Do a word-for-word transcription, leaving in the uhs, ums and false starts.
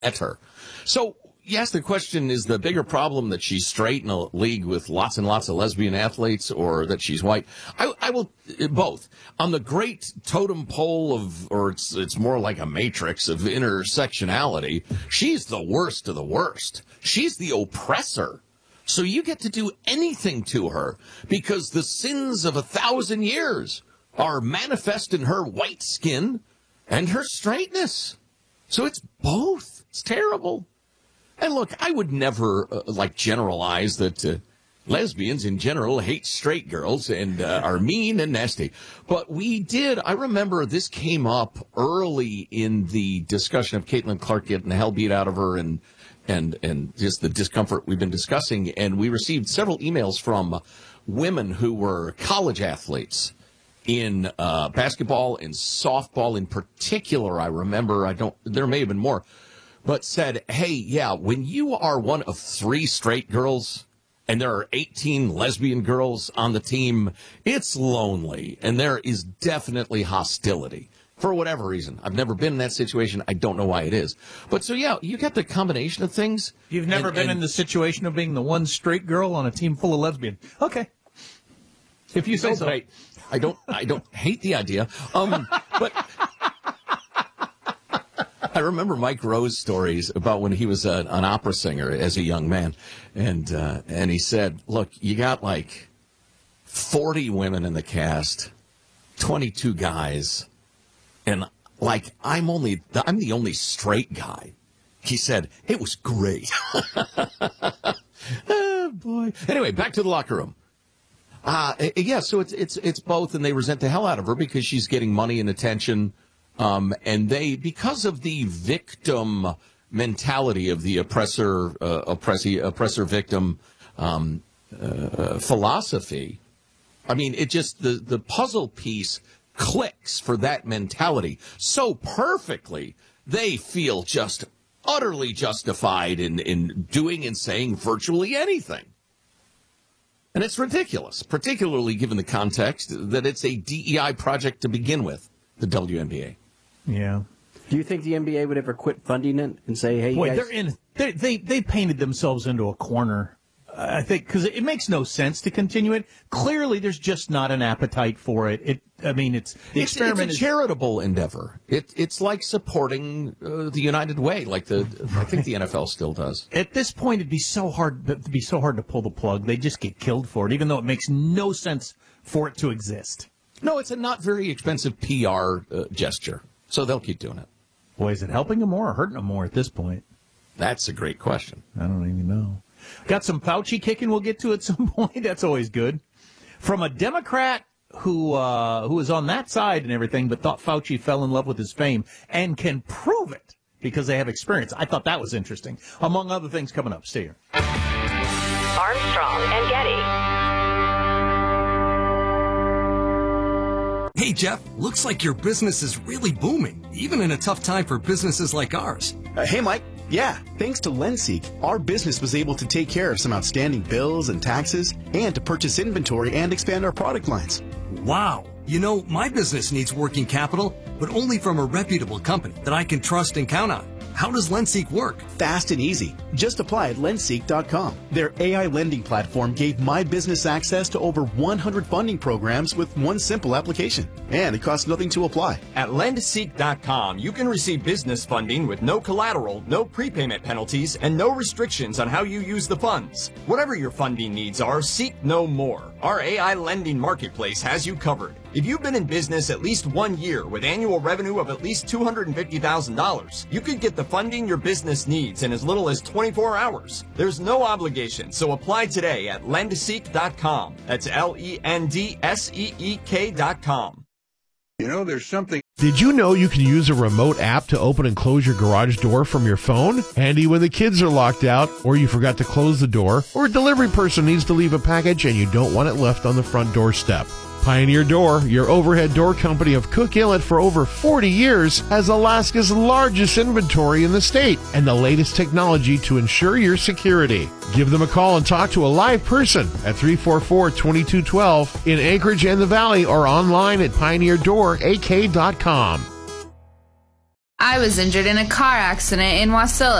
at her. So, yes, the question is the bigger problem that she's straight in a league with lots and lots of lesbian athletes, or that she's white. I, I will, both. On the great totem pole of, or it's, it's more like a matrix of intersectionality, she's the worst of the worst. She's the oppressor. So you get to do anything to her because the sins of a thousand years are manifest in her white skin and her straightness. So it's both. It's terrible. And look, I would never, uh, like, generalize that uh, lesbians in general hate straight girls and uh, are mean and nasty. But we did, I remember this came up early in the discussion of Caitlin Clark getting the hell beat out of her and and and just the discomfort we've been discussing. And we received several emails from women who were college athletes in uh, basketball and softball in particular. I remember, I don't, there may have been more, but said, hey, yeah, when you are one of three straight girls and there are eighteen lesbian girls on the team, it's lonely. And there is definitely hostility for whatever reason. I've never been in that situation. I don't know why it is. But so, yeah, you get the combination of things. You've never and, been and, in the situation of being the one straight girl on a team full of lesbians. Okay. If you say no, so. I, I don't, I don't hate the idea. Um, but I remember Mike Rowe's stories about when he was a, an opera singer as a young man. And, uh, and he said, look, you got like forty women in the cast, twenty-two guys. And like, I'm only, I'm the only straight guy. He said, it was great. Oh, boy. Anyway, back to the locker room. Uh, yeah, so it's, it's, it's both, and they resent the hell out of her because she's getting money and attention. Um, and they, because of the victim mentality of the oppressor, uh, oppressor, oppressor victim, um, uh, philosophy, I mean, it just, the, the puzzle piece clicks for that mentality so perfectly. They feel just utterly justified in, in doing and saying virtually anything. And it's ridiculous, particularly given the context that it's a D E I project to begin with, the W N B A. Yeah. Do you think the N B A would ever quit funding it and say, hey, Boy, guys... they're in, they they they painted themselves into a corner, uh, I think, because it makes no sense to continue it. Clearly, there's just not an appetite for it. It, I mean, it's the it's, experiment. It's a is, charitable endeavor. It, it's like supporting uh, the United Way, like the I think the N F L still does. At this point, it'd be so hard to be so hard to pull the plug. They just get killed for it, even though it makes no sense for it to exist. No, it's a not very expensive P R uh, gesture, so they'll keep doing it. Boy, is it helping them more or hurting them more at this point? That's a great question. I don't even know. Got some Fauci kicking we'll get to at some point. That's always good. From a Democrat who uh, who is on that side and everything, but thought Fauci fell in love with his fame and can prove it because they have experience. I thought that was interesting. Among other things coming up. Stay here. Armstrong and Getty. Hey, Jeff, looks like your business is really booming, even in a tough time for businesses like ours. Uh, hey, Mike. Yeah, thanks to LendSeek, our business was able to take care of some outstanding bills and taxes and to purchase inventory and expand our product lines. Wow. You know, my business needs working capital, but only from a reputable company that I can trust and count on. How does LendSeek work? Fast and easy. Just apply at lendseek dot com. Their A I lending platform gave my business access to over one hundred funding programs with one simple application. And it costs nothing to apply. At lendseek dot com, you can receive business funding with no collateral, no prepayment penalties, and no restrictions on how you use the funds. Whatever your funding needs are, seek no more. Our A I lending marketplace has you covered. If you've been in business at least one year with annual revenue of at least two hundred fifty thousand dollars, you could get the funding your business needs in as little as twenty-four hours. There's no obligation, so apply today at lendseek dot com. That's L E N D S E E K dot com. You know, there's something. Did you know you can use a remote app to open and close your garage door from your phone? Handy when the kids are locked out, or you forgot to close the door, or a delivery person needs to leave a package and you don't want it left on the front doorstep. Pioneer Door, your overhead door company of Cook Inlet for over forty years, has Alaska's largest inventory in the state and the latest technology to ensure your security. Give them a call and talk to a live person at three four four, two two one two in Anchorage and the Valley or online at pioneer door a k dot com. I was injured in a car accident in Wasilla.